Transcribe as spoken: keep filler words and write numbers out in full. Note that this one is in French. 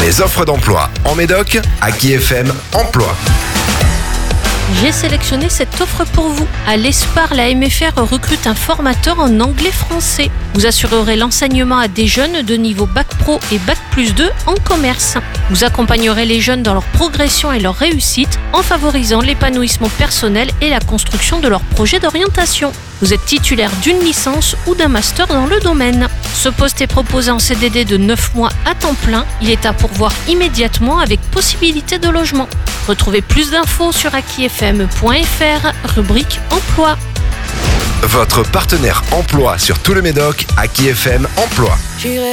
Les offres d'emploi en Médoc, Aki F M Emploi. J'ai sélectionné cette offre pour vous. À l'Espar, la M F R recrute un formateur en anglais-français. Vous assurerez l'enseignement à des jeunes de niveau Bac Pro et Bac plus deux en commerce. Vous accompagnerez les jeunes dans leur progression et leur réussite en favorisant l'épanouissement personnel et la construction de leur projet d'orientation. Vous êtes titulaire d'une licence ou d'un master dans le domaine. Ce poste est proposé en C D D de neuf mois à temps plein. Il est à pourvoir immédiatement avec possibilité de logement. Retrouvez plus d'infos sur aki f m point f r, rubrique Emploi. Votre partenaire emploi sur tout le Médoc, Aki F M Emploi.